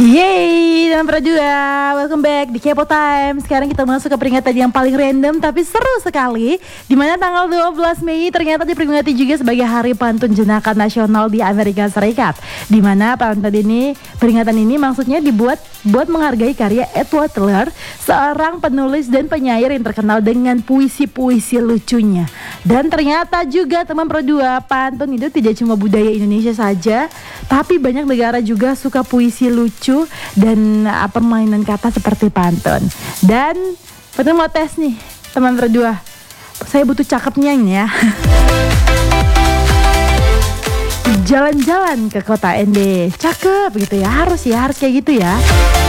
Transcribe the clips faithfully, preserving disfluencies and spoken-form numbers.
Yeay, teman Pradua, welcome back di Kepo Time. Sekarang kita masuk ke peringatan yang paling random tapi seru sekali, dimana tanggal dua belas Mei ternyata diperingati juga sebagai Hari Pantun Jenaka Nasional di Amerika Serikat. Dimana pantun ini, peringatan ini maksudnya dibuat buat menghargai karya Edward Teller, seorang penulis dan penyair yang terkenal dengan puisi-puisi lucunya. Dan ternyata juga teman Pradua, pantun itu tidak cuma budaya Indonesia saja, tapi banyak negara juga suka puisi lucu dan uh, permainan kata seperti pantun. Dan betul mau tes nih teman berdua, saya butuh cakepnya ini ya. Jalan-jalan ke kota N D, cakep gitu ya, harus ya, harus kayak gitu ya.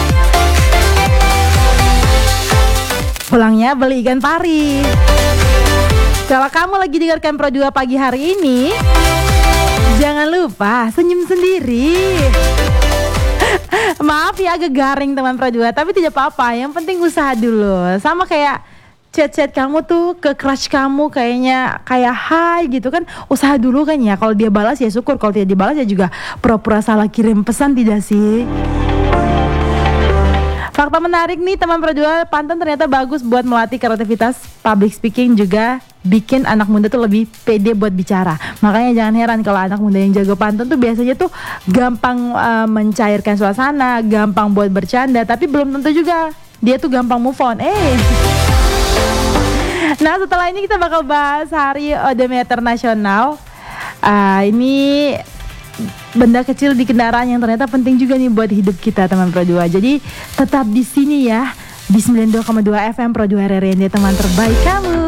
Pulangnya beli ikan pari. Kalau kamu lagi dengarkan Pro dua pagi hari ini, jangan lupa senyum sendiri. Maaf ya agak garing teman Pro dua, tapi tidak apa-apa, yang penting usaha dulu. Sama kayak chat-chat kamu tuh ke crush kamu kayaknya kayak hai gitu kan, usaha dulu kan ya. Kalau dia balas ya syukur, kalau tidak dibalas ya juga pura-pura salah kirim pesan, tidak sih? Fakta menarik nih teman Pro dua, pantun ternyata bagus buat melatih kreativitas, public speaking, juga bikin anak muda tuh lebih pede buat bicara. Makanya jangan heran kalau anak muda yang jago pantun tuh biasanya tuh gampang uh, mencairkan suasana, gampang buat bercanda, tapi belum tentu juga dia tuh gampang move on. Eh. Nah, setelah ini kita bakal bahas Hari Odometer Nasional. Uh, ini benda kecil di kendaraan yang ternyata penting juga nih buat hidup kita teman Pro dua. Jadi tetap di sini ya, di sembilan puluh dua koma dua F M Pro dua R R N D, teman terbaik kamu.